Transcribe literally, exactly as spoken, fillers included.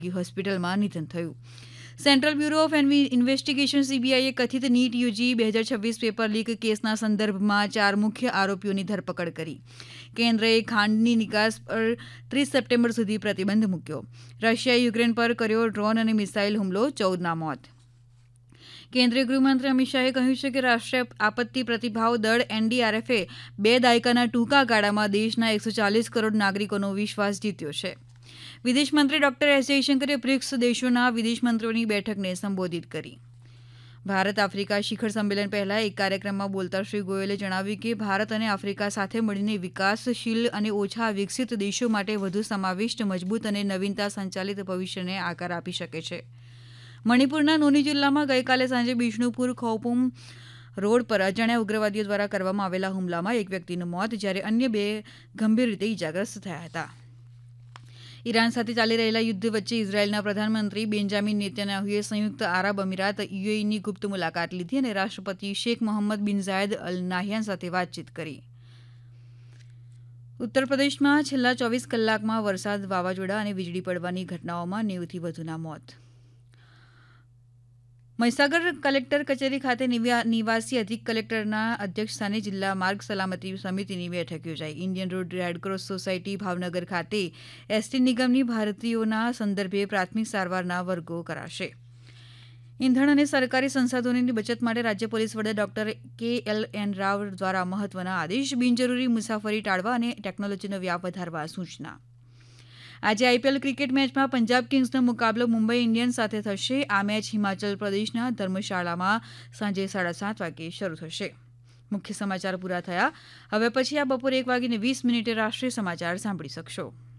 હોસ્પિટલમાં નિધન થયું. સેન્ટ્રલ બ્યુરો ઓફ ઇન્વેસ્ટિગેશન સીબીઆઈએ કથિત નીટ યુજી બે હજાર છવ્વીસ પેપર લીક કેસના સંદર્ભમાં ચાર મુખ્ય આરોપીઓની ધરપકડ કરી. કેન્દ્રએ ખાંડની નિકાસ પર ત્રીસ સપ્ટેમ્બર સુધી પ્રતિબંધ મૂક્યો. રશિયાએ યુક્રેન પર કર્યો ડ્રોન અને મિસાઇલ હુમલો, ચૌદના મોત. કેન્દ્રીય ગૃહમંત્રી અમિત શાહે કહ્યું છે કે રાષ્ટ્રીય આપત્તિ પ્રતિભાવ દળ એનડીઆરએફે બે દાયકાના ટૂંકા ગાળામાં દેશના એકસો ચાલીસ કરોડ નાગરિકોનો વિશ્વાસ જીત્યો છે. વિદેશમંત્રી ડોક્ટર એસ જયશંકરે બ્રિક્સ દેશોના વિદેશમંત્રીઓની બેઠકને સંબોધિત કરી. ભારત આફ્રિકા શિખર સંમેલન પહેલા એક કાર્યક્રમમાં બોલતા શ્રી ગોયલે જણાવ્યું કે ભારત અને આફ્રિકા સાથે મળીને વિકાસશીલ અને ઓછા વિકસિત દેશો માટે વધુ સમાવિષ્ટ, મજબૂત અને નવીનતા સંચાલિત ભવિષ્યને આકાર આપી શકે છે. મણિપુરના નોની જિલ્લામાં ગઈકાલે સાંજે બિષ્ણુપુર ખૌપુમ રોડ પર અજાણ્યા ઉગ્રવાદીઓ દ્વારા કરવામાં આવેલા હુમલામાં એક વ્યક્તિનું મોત જ્યારે અન્ય બે ગંભીર રીતે ઇજાગ્રસ્ત થયા હતા. ઈરાન સાથે ચાલી રહેલા યુદ્ધ વચ્ચે ઇઝરાયેલના પ્રધાનમંત્રી બેન્જામિન નેતન્યાહુએ સંયુક્ત આરબ અમીરાત યુએઈની ગુપ્ત મુલાકાત લીધી અને રાષ્ટ્રપતિ શેખ મોહમ્મદ બિન ઝાયદ અલ નાહયાન સાથે વાતચીત કરી. ઉત્તર પ્રદેશમાં છેલ્લા ચોવીસ કલાકમાં વરસાદ, વાવાઝોડા અને વીજળી પડવાની ઘટનાઓમાં નેવુંથી વધુના મોત. મહીસાગર કલેક્ટર કચેરી ખાતે નિવાસી અધિક કલેક્ટરના અધ્યક્ષસ્થાને જિલ્લા માર્ગ સલામતી સમિતિની બેઠક યોજાઈ. Indian road Red Cross society Bhavnagar ખાતે એસટી નિગમની ભરતીઓના સંદર્ભે પ્રાથમિક સારવારના વર્ગો કરાશે. ઇંધણ અને સરકારી સંસાધનોની બચત માટે રાજ્ય પોલીસ વડા ડોક્ટર કે એલ એન રાવ દ્વારા મહત્વના આદેશ. બિનજરૂરી મુસાફરી ટાળવા અને ટેકનોલોજીનો વ્યાપ વધારવા સૂચના. આજે આઈપીએલ ક્રિકેટ મેચમાં પંજાબ કિંગ્સનો મુકાબલો મુંબઈ ઇન્ડિયન્સ સાથે થશે. આ મેચ હિમાચલ પ્રદેશના ધર્મશાળામાં સાંજે સાડા સાત વાગે શરૂ થશે. મુખ્ય સમાચાર પૂરા થયા. હવે પછી આ બપોરે એક વાગીને વીસ મિનિટે રાષ્ટ્રીય સમાચાર સાંભળી શકશો.